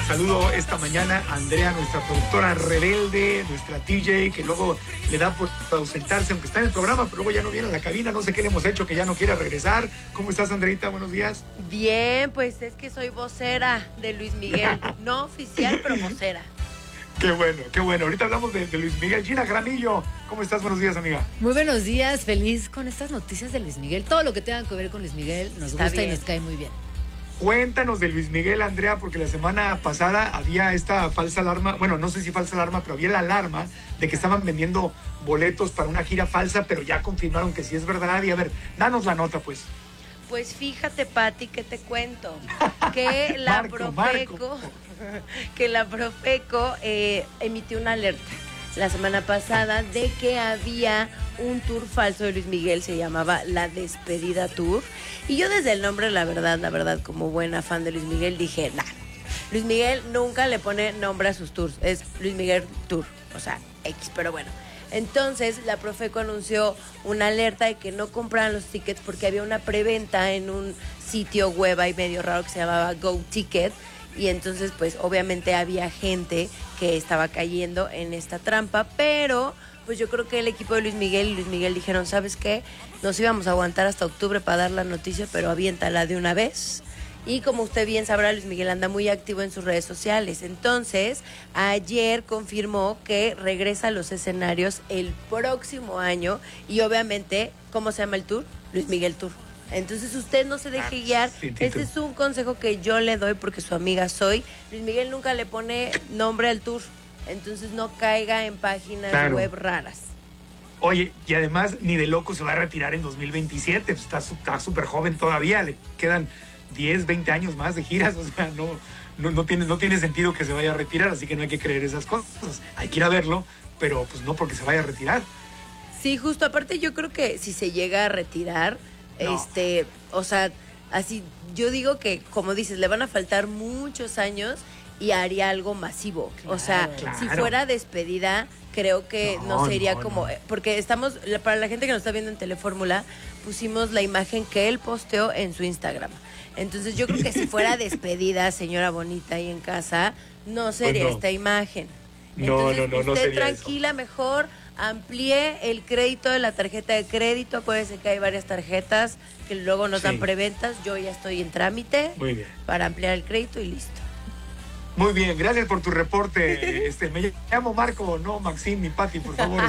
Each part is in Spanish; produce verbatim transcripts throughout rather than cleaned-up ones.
Saludo esta mañana a Andrea, nuestra productora rebelde, nuestra D J, que luego le da por ausentarse, aunque está en el programa, pero luego ya no viene a la cabina. No sé qué le hemos hecho, que ya no quiere regresar. ¿Cómo estás, Andreita? Buenos días. Bien, pues es que soy vocera de Luis Miguel. No oficial, pero vocera. Qué bueno, qué bueno. Ahorita hablamos de, de Luis Miguel. Gina Jaramillo, ¿cómo estás? Buenos días, amiga. Muy buenos días, feliz con estas noticias de Luis Miguel. Todo lo que tenga que ver con Luis Miguel nos Está gusta bien. y nos cae muy bien. Cuéntanos de Luis Miguel, Andrea, porque la semana pasada había esta falsa alarma, bueno, no sé si falsa alarma, pero había la alarma de que estaban vendiendo boletos para una gira falsa, pero ya confirmaron que sí es verdad. Y a ver, danos la nota, pues. Pues fíjate, Pati, que te cuento que la Marco, Profeco, Marco. que la Profeco eh, emitió una alerta la semana pasada de que había un tour falso de Luis Miguel, se llamaba La Despedida Tour. Y yo desde el nombre, la verdad, la verdad, como buena fan de Luis Miguel, dije, nah, Luis Miguel nunca le pone nombre a sus tours, es Luis Miguel Tour, o sea, X, pero bueno. Entonces, la Profeco anunció una alerta de que no compraran los tickets porque había una preventa en un sitio web ahí medio raro que se llamaba Go Ticket. Y entonces, pues, obviamente había gente que estaba cayendo en esta trampa, pero pues yo creo que el equipo de Luis Miguel y Luis Miguel dijeron, ¿sabes qué? Nos íbamos a aguantar hasta octubre para dar la noticia, pero aviéntala de una vez. Y como usted bien sabrá, Luis Miguel anda muy activo en sus redes sociales. Entonces, ayer confirmó que regresa a los escenarios el próximo año. Y obviamente, ¿cómo se llama el tour? Luis Miguel Tour. Entonces usted no se deje guiar. Este es un consejo que yo le doy porque su amiga soy. Luis Miguel nunca le pone nombre al tour. Entonces no caiga en páginas Claro. web raras. Oye, y además ni de loco se va a retirar en dos mil veintisiete, pues está su- está súper joven todavía, le quedan diez, veinte años más de giras, o sea, no, no, no, tiene, no tiene sentido que se vaya a retirar, así que no hay que creer esas cosas. Hay que ir a verlo, pero pues no porque se vaya a retirar. Sí, justo. Aparte yo creo que si se llega a retirar, No. este, o sea, así, yo digo que, como dices, le van a faltar muchos años y haría algo masivo. O sea, Claro. si fuera despedida, creo que no, No, sería no, como... no. eh, Porque estamos, la- para la gente que nos está viendo en Telefórmula, pusimos la imagen que él posteó en su Instagram. Entonces yo creo que si fuera despedida, señora bonita, ahí en casa, no sería no. esta imagen. No, Entonces, no, no, no usted sería eso. tranquila, mejor amplíe el crédito de la tarjeta de crédito. Acuérdense que hay varias tarjetas que luego nos Sí. dan preventas. Yo ya estoy en trámite Muy bien. para ampliar el crédito y listo. Muy bien, gracias por tu reporte. Este, me llamo Marco, no Maxine ni Pati, por favor.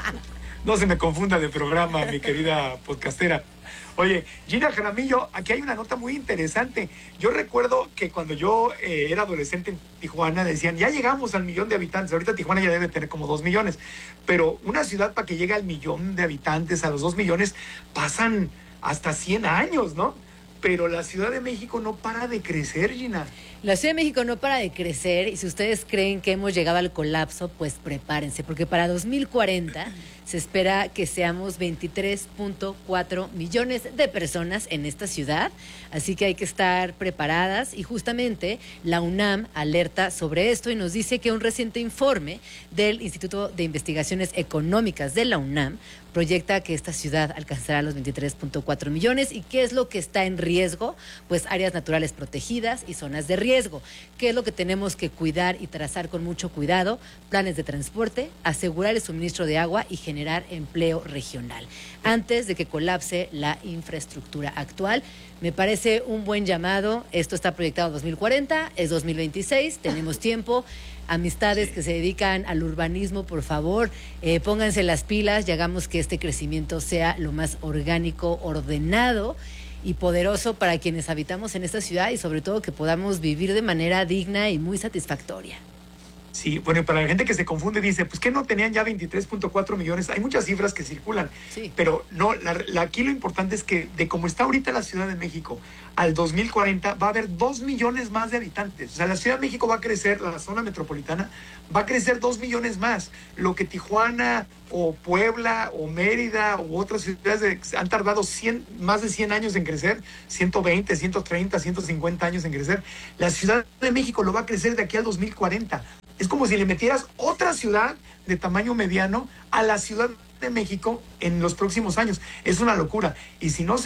No se me confunda de programa, mi querida podcastera. Oye, Gina Jaramillo, aquí hay una nota muy interesante. Yo recuerdo que cuando yo eh, era adolescente en Tijuana decían, ya llegamos al millón de habitantes. Ahorita Tijuana ya debe tener como dos millones. Pero una ciudad para que llegue al millón de habitantes, a los dos millones, pasan hasta cien años, ¿no? Pero la Ciudad de México no para de crecer, Gina. La Ciudad de México no para de crecer y si ustedes creen que hemos llegado al colapso, pues prepárense, porque para dos mil cuarenta se espera que seamos veintitrés punto cuatro millones de personas en esta ciudad, así que hay que estar preparadas y justamente la UNAM alerta sobre esto y nos dice que un reciente informe del Instituto de Investigaciones Económicas de la UNAM proyecta que esta ciudad alcanzará los veintitrés punto cuatro millones. ¿Y qué es lo que está en riesgo? Pues áreas naturales protegidas y zonas de riesgo. ¿Qué es lo que tenemos que cuidar y trazar con mucho cuidado? Planes de transporte, asegurar el suministro de agua y generar empleo regional antes de que colapse la infraestructura actual. Me parece un buen llamado. Esto está proyectado dos mil cuarenta, es dos mil veintiséis, tenemos tiempo. Amistades que se dedican al urbanismo, por favor, eh, pónganse las pilas y hagamos que este crecimiento sea lo más orgánico, ordenado y poderoso para quienes habitamos en esta ciudad y sobre todo que podamos vivir de manera digna y muy satisfactoria. Sí, bueno, y para la gente que se confunde dice, pues que no tenían ya veintitrés punto cuatro millones. Hay muchas cifras que circulan, Sí. pero no, la, la- aquí lo importante es que de cómo está ahorita la Ciudad de México, al dos mil cuarenta va a haber dos millones más de habitantes. O sea, la Ciudad de México va a crecer, la zona metropolitana va a crecer dos millones más. Lo que Tijuana o Puebla o Mérida u otras ciudades de- han tardado cien, más de cien años en crecer, ciento veinte, ciento treinta, ciento cincuenta años en crecer. La Ciudad de México lo va a crecer de aquí al dos mil cuarenta. Es como si le metieras otra ciudad de tamaño mediano a la Ciudad de México en los próximos años. Es una locura. Y si no se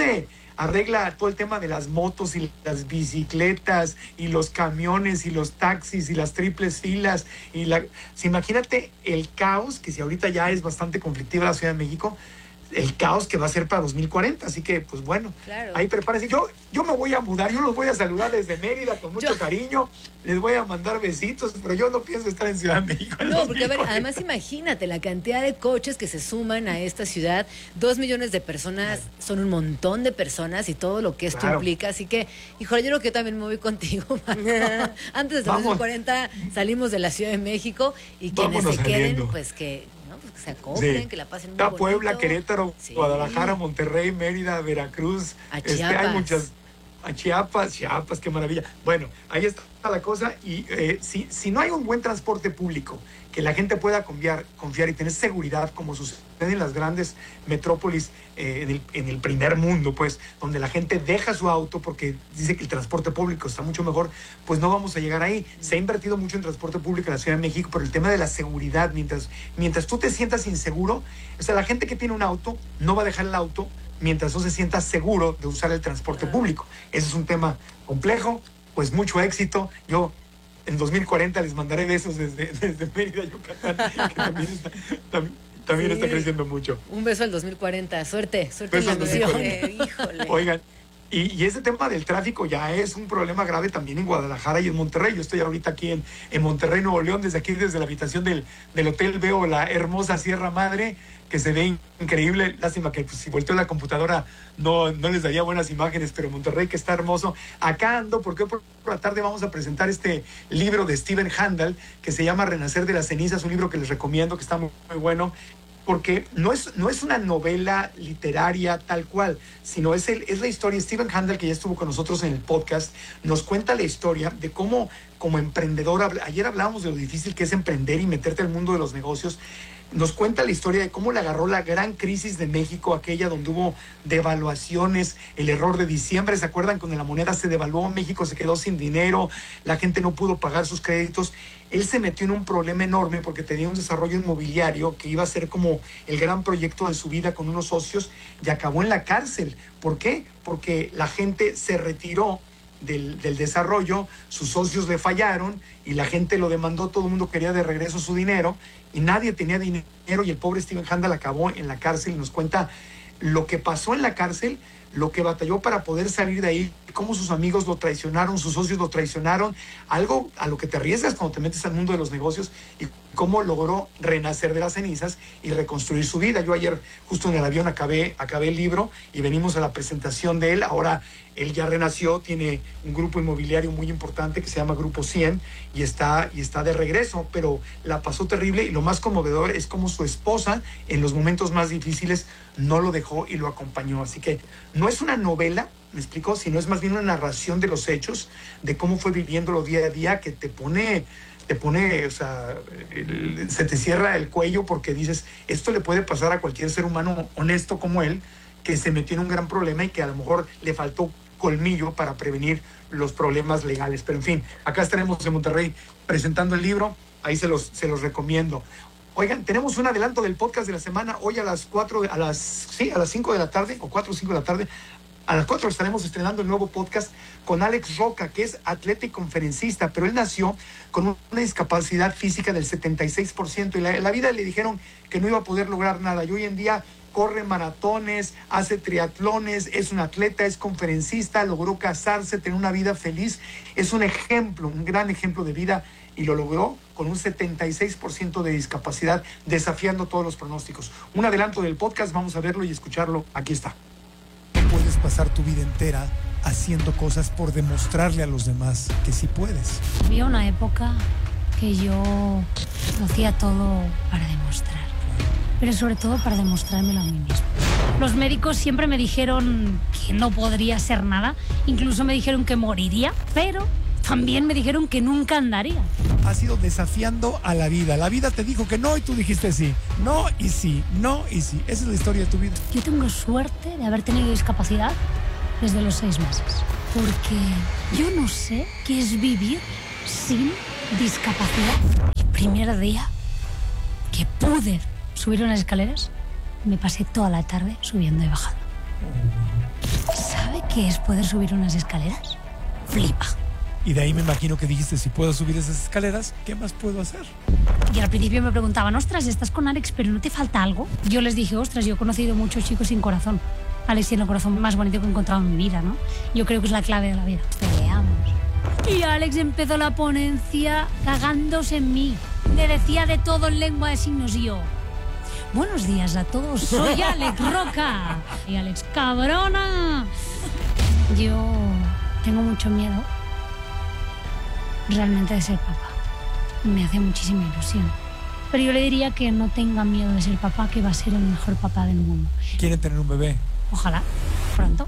arregla todo el tema de las motos y las bicicletas y los camiones y los taxis y las triples filas y la, si imagínate el caos, que si ahorita ya es bastante conflictiva la Ciudad de México, el caos que va a ser para dos mil cuarenta, así que pues bueno, claro. Ahí prepárense. Yo, yo me voy a mudar, yo los voy a saludar desde Mérida con mucho yo... cariño, les voy a mandar besitos, pero yo no pienso estar en Ciudad de México. No, porque a ver, además imagínate la cantidad de coches que se suman a esta ciudad, dos millones de personas, claro. Son un montón de personas y todo lo que esto claro. implica, así que, híjole, yo creo que yo también me voy contigo, antes de dos mil cuarenta salimos de la Ciudad de México y quienes Vámonos se queden, saliendo. Pues que... que se acoplen, sí. Que la pasen muy bonito. Puebla, Querétaro, sí. Guadalajara, Monterrey, Mérida, Veracruz. A este, Chiapas. Hay muchas. A Chiapas, Chiapas, qué maravilla. Bueno, ahí está la cosa. Y eh, si, si no hay un buen transporte público, que la gente pueda confiar, confiar y tener seguridad, como sucede en las grandes metrópolis eh, en, el, en el primer mundo, pues, donde la gente deja su auto porque dice que el transporte público está mucho mejor, pues no vamos a llegar ahí. Se ha invertido mucho en transporte público en la Ciudad de México, pero el tema de la seguridad, mientras, mientras tú te sientas inseguro, o sea, la gente que tiene un auto no va a dejar el auto mientras no se sienta seguro de usar el transporte público. Ese es un tema complejo, pues mucho éxito. Yo en dos mil cuarenta les mandaré besos desde, desde Mérida, Yucatán, que también está, también, también sí. está creciendo mucho. Un beso al dos mil cuarenta, suerte, suerte en la misión. Eh, híjole. Oigan, y, y ese tema del tráfico ya es un problema grave también en Guadalajara y en Monterrey. Yo estoy ahorita aquí en, en Monterrey, Nuevo León, desde aquí, desde la habitación del, del hotel, veo la hermosa Sierra Madre, que se ve increíble. Lástima que pues, si volteo la computadora no, no les daría buenas imágenes, pero Monterrey que está hermoso. Acá ando porque por la tarde vamos a presentar este libro de Stephen Handel que se llama Renacer de las cenizas, un libro que les recomiendo, que está muy, muy bueno, porque no es, no es una novela literaria tal cual, sino es, el, es la historia. Stephen Handel, que ya estuvo con nosotros en el podcast, nos cuenta la historia de cómo como emprendedor, ayer hablábamos de lo difícil que es emprender y meterte al mundo de los negocios. Nos cuenta la historia de cómo le agarró la gran crisis de México, aquella donde hubo devaluaciones, el error de diciembre, ¿se acuerdan? Cuando la moneda se devaluó, México se quedó sin dinero, la gente no pudo pagar sus créditos. Él se metió en un problema enorme porque tenía un desarrollo inmobiliario que iba a ser como el gran proyecto de su vida con unos socios y acabó en la cárcel. ¿Por qué? Porque la gente se retiró Del, del desarrollo, sus socios le fallaron y la gente lo demandó, todo el mundo quería de regreso su dinero y nadie tenía dinero y el pobre Stephen Handel acabó en la cárcel y nos cuenta lo que pasó en la cárcel, lo que batalló para poder salir de ahí, cómo sus amigos lo traicionaron, sus socios lo traicionaron, algo a lo que te arriesgas cuando te metes al mundo de los negocios y cómo logró renacer de las cenizas y reconstruir su vida. Yo ayer justo en el avión acabé, acabé el libro y venimos a la presentación de él. Ahora él ya renació, tiene un grupo inmobiliario muy importante que se llama Grupo cien y está, y está de regreso, pero la pasó terrible y lo más conmovedor es cómo su esposa en los momentos más difíciles no lo dejó y lo acompañó. Así que no es una novela, me explico, sino es más bien una narración de los hechos, de cómo fue viviéndolo día a día, que te pone, te pone, o sea, el, se te cierra el cuello porque dices, esto le puede pasar a cualquier ser humano honesto como él, que se metió en un gran problema y que a lo mejor le faltó colmillo para prevenir los problemas legales. Pero en fin, acá estaremos en Monterrey presentando el libro, ahí se los, se los recomiendo. Oigan, tenemos un adelanto del podcast de la semana, hoy a las cuatro, a las, sí, a las cinco de la tarde, o cuatro o cinco de la tarde, a las cuatro estaremos estrenando el nuevo podcast con Alex Roca, que es atleta y conferencista, pero él nació con una discapacidad física del setenta y seis por ciento y la, en la vida le dijeron que no iba a poder lograr nada, y hoy en día corre maratones, hace triatlones, es un atleta, es conferencista, logró casarse, tener una vida feliz, es un ejemplo, un gran ejemplo de vida, y lo logró con un setenta y seis por ciento de discapacidad, desafiando todos los pronósticos. Un adelanto del podcast, vamos a verlo y escucharlo, aquí está. Puedes pasar tu vida entera haciendo cosas por demostrarle a los demás que sí puedes. Había una época que yo lo hacía todo para demostrar, pero sobre todo para demostrármelo a mí mismo. Los médicos siempre me dijeron que no podría ser nada, incluso me dijeron que moriría, pero también me dijeron que nunca andaría. Has ido desafiando a la vida. La vida te dijo que no y tú dijiste sí. No y sí, no y sí. Esa es la historia de tu vida. Yo tengo suerte de haber tenido discapacidad desde los seis meses, porque yo no sé qué es vivir sin discapacidad. El primer día que pude subir unas escaleras, me pasé toda la tarde subiendo y bajando. ¿Sabes? que es poder subir unas escaleras. Flipa. Y de ahí me imagino que dijiste, si puedo subir esas escaleras, ¿qué más puedo hacer? Y al principio me preguntaban, ostras, estás con Alex, pero ¿no te falta algo? Yo les dije, ostras, yo he conocido muchos chicos sin corazón. Alex tiene el corazón más bonito que he encontrado en mi vida, ¿no? Yo creo que es la clave de la vida. Peleamos. Y Alex empezó la ponencia cagándose en mí. Me decía de todo en lengua de signos y yo. Buenos días a todos, soy Alex Roca. Y Alex, cabrona. Yo tengo mucho miedo realmente de ser papá. Me hace muchísima ilusión. Pero yo le diría que no tenga miedo de ser papá, que va a ser el mejor papá del mundo. ¿Quieren tener un bebé? Ojalá, pronto.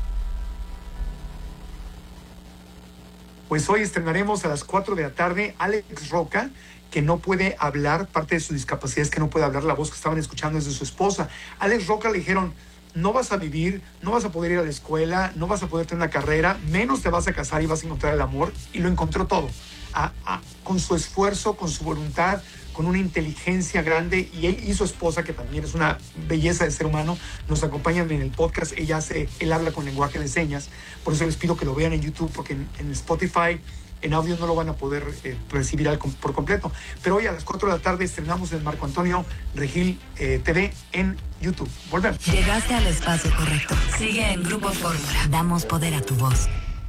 Pues hoy estrenaremos a las cuatro de la tarde Alex Roca, que no puede hablar. Parte de su discapacidad es que no puede hablar. La voz que estaban escuchando es de su esposa. Alex Roca le dijeron, no vas a vivir, no vas a poder ir a la escuela, no vas a poder tener una carrera, menos te vas a casar y vas a encontrar el amor. Y lo encontró todo. A, a, con su esfuerzo, con su voluntad, con una inteligencia grande. Y él y su esposa, que también es una belleza de ser humano, nos acompañan en el podcast. Ella hace, él habla con lenguaje de señas. Por eso les pido que lo vean en YouTube, porque en, en Spotify, en audio no lo van a poder eh, recibir al, por completo. Pero hoy a las cuatro de la tarde estrenamos el Marco Antonio Regil eh, T V en YouTube. Volvemos. Llegaste al espacio correcto. Sigue en Grupo Fórmula. Damos poder a tu voz.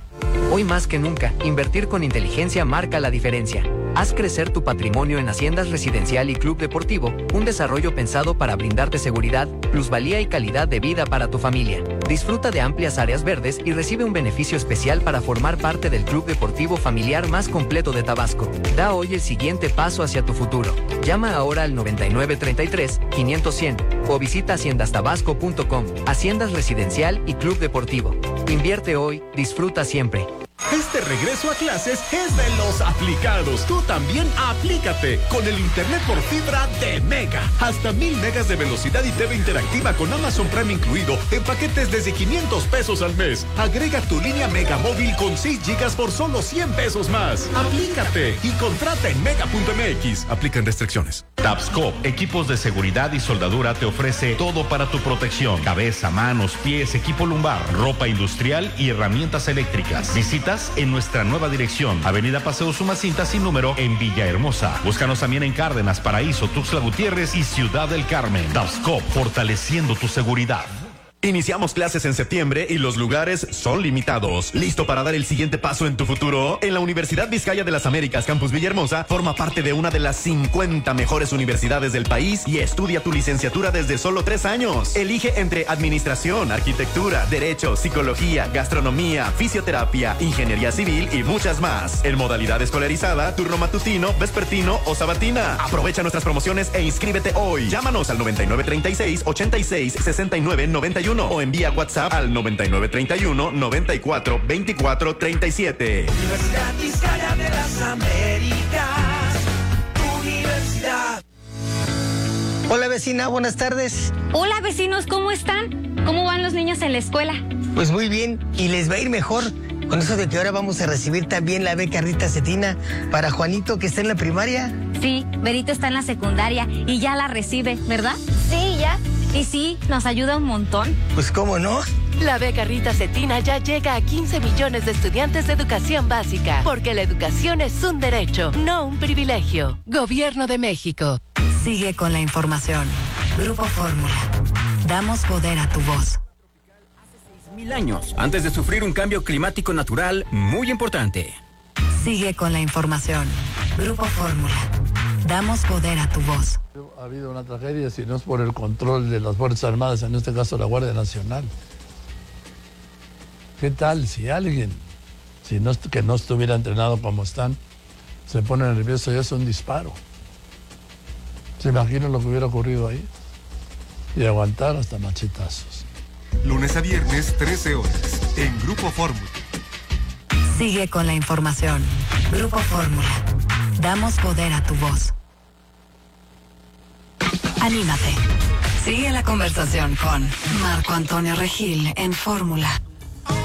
Hoy más que nunca, invertir con inteligencia marca la diferencia. Haz crecer tu patrimonio en Haciendas Residencial y Club Deportivo, un desarrollo pensado para brindarte seguridad, plusvalía y calidad de vida para tu familia. Disfruta de amplias áreas verdes y recibe un beneficio especial para formar parte del club deportivo familiar más completo de Tabasco. Da hoy el siguiente paso hacia tu futuro. Llama ahora al noventa y nueve treinta y tres, quinientos cien o visita haciendas tabasco punto com. Haciendas Residencial y Club Deportivo. Invierte hoy, disfruta siempre. Este regreso a clases es de los aplicados. Tú también aplícate con el internet por fibra de Mega. Hasta mil megas de velocidad y T V interactiva con Amazon Prime incluido en paquetes desde quinientos pesos al mes. Agrega tu línea Mega móvil con seis gigas por solo cien pesos más. Aplícate y contrata en mega punto m x. Aplican restricciones. Tabscop, equipos de seguridad y soldadura, te ofrece todo para tu protección: cabeza, manos, pies, equipo lumbar, ropa industrial y herramientas eléctricas. Visita en nuestra nueva dirección, Avenida Paseo Sumacinta sin número en Villahermosa. Búscanos también en Cárdenas, Paraíso, Tuxtla Gutiérrez y Ciudad del Carmen. Tabscop, fortaleciendo tu seguridad. Iniciamos clases en septiembre y los lugares son limitados. ¿Listo para dar el siguiente paso en tu futuro? En la Universidad Vizcaya de las Américas, Campus Villahermosa, forma parte de una de las cincuenta mejores universidades del país y estudia tu licenciatura desde solo tres años. Elige entre administración, arquitectura, derecho, psicología, gastronomía, fisioterapia, ingeniería civil y muchas más. En modalidad escolarizada, turno matutino, vespertino o sabatina. Aprovecha nuestras promociones e inscríbete hoy. Llámanos al noventa y nueve treinta y seis, ochenta y seis, sesenta y nueve, noventa y uno o envía WhatsApp al noventa y nueve treinta y uno, noventa y cuatro, veinticuatro, treinta y siete. Universidad Vizcaya de las Américas, Universidad. Hola vecina, buenas tardes. Hola vecinos, ¿cómo están? ¿Cómo van los niños en la escuela? Pues muy bien, y les va a ir mejor con eso de que ahora vamos a recibir también la beca Rita Cetina para Juanito, que está en la primaria. Sí, Berito está en la secundaria y ya la recibe, ¿verdad? Sí, ya. Y sí, nos ayuda un montón. Pues cómo no. La beca Rita Cetina ya llega a quince millones de estudiantes de educación básica, porque la educación es un derecho, no un privilegio. Gobierno de México. Sigue con la información. Grupo Fórmula. Damos poder a tu voz. Mil años antes de sufrir un cambio climático natural muy importante. Sigue con la información. Grupo Fórmula. Damos poder a tu voz. Ha habido una tragedia si no es por el control de las Fuerzas Armadas, en este caso la Guardia Nacional. ¿Qué tal si alguien, si no, que no estuviera entrenado como están, se pone nervioso y hace un disparo? ¿Se imaginan lo que hubiera ocurrido ahí? Y aguantar hasta machetazos. Lunes a viernes, trece horas, en Grupo Fórmula. Sigue con la información. Grupo Fórmula. Damos poder a tu voz. Anímate. Sigue la conversación con Marco Antonio Regil en Fórmula.